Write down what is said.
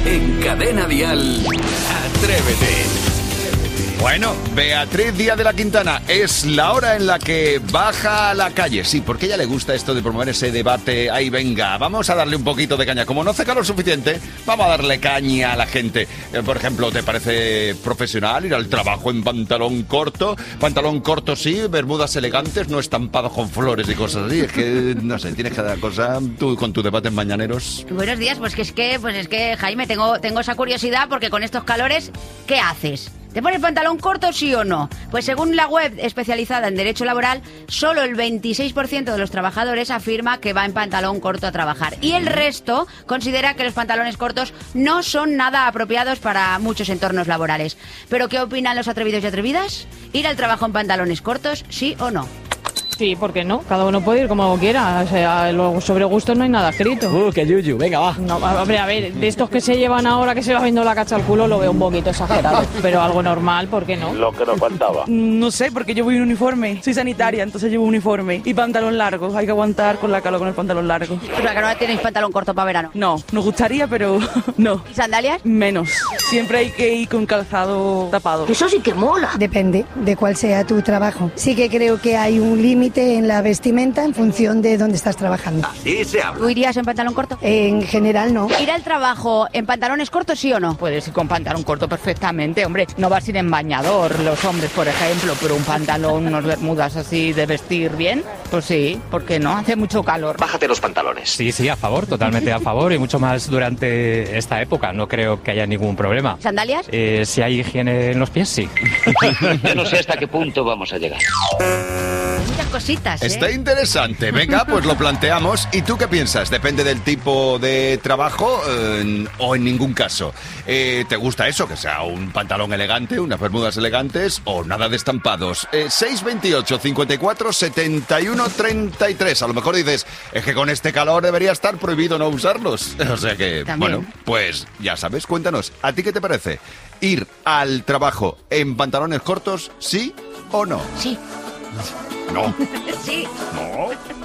En Cadena Dial, Atrévete. Bueno, Beatriz Díaz de la Quintana, es la hora en la que baja a la calle. Sí, porque a ella le gusta esto de promover ese debate. Ahí venga, vamos a darle un poquito de caña. Como no hace calor suficiente, vamos a darle caña a la gente. Por ejemplo, ¿te parece profesional ir al trabajo en pantalón corto? Pantalón corto sí, bermudas elegantes, no estampados con flores y cosas así. Es que, no sé, tienes cada cosa tú con tus debates mañaneros. Buenos días, pues es que Jaime, tengo esa curiosidad porque con estos calores, ¿qué haces? ¿Te pones pantalón corto, sí o no? Pues según la web especializada en Derecho Laboral, solo el 26% de los trabajadores afirma que va en pantalón corto a trabajar. Y el resto considera que los pantalones cortos no son nada apropiados para muchos entornos laborales. ¿Pero qué opinan los atrevidos y atrevidas? ¿Ir al trabajo en pantalones cortos, sí o no? Sí, ¿por qué no? Cada uno puede ir como quiera. O sea, sobre gustos no hay nada escrito. ¡Qué yuyu! Venga, va. No, hombre, a ver, de estos que se llevan ahora que se va viendo la cacha al culo lo veo un poquito exagerado. Pero algo normal, ¿por qué no? Lo que nos faltaba. No sé, porque yo voy en uniforme. Soy sanitaria, entonces llevo uniforme. Y pantalón largo. Hay que aguantar con la calor con el pantalón largo. O sea, que no tenéis pantalón corto para verano. No, nos gustaría, pero no. ¿Y sandalias? Menos. Siempre hay que ir con calzado tapado. Eso sí que mola. Depende de cuál sea tu trabajo. Sí que creo que hay un límite en la vestimenta en función de dónde estás trabajando. Así se habla. ¿Tú irías en pantalón corto? En general no. ¿Ir al trabajo en pantalones cortos, sí o no? Puedes ir con pantalón corto perfectamente, hombre. No vas a ir en bañador, los hombres, por ejemplo, pero un pantalón, unas bermudas así de vestir bien, pues sí, ¿por qué no? Hace mucho calor. Bájate los pantalones. Sí, a favor, totalmente a favor, y mucho más durante esta época. No creo que haya ningún problema. ¿Sandalias? Si hay higiene en los pies, sí. Yo no sé hasta qué punto vamos a llegar. Muchas cositas, ¿eh? Está interesante. Venga, pues lo planteamos. ¿Y tú qué piensas? ¿Depende del tipo de trabajo o en ningún caso? ¿Te gusta eso? Que sea un pantalón elegante, unas bermudas elegantes o nada de estampados. 628 54 71 33. A lo mejor dices, es que con este calor debería estar prohibido no usarlos. O sea que, también. Bueno, pues ya sabes, cuéntanos. ¿A ti qué te parece? ¿Ir al trabajo en pantalones cortos, sí o no? Sí. No. Sí. No.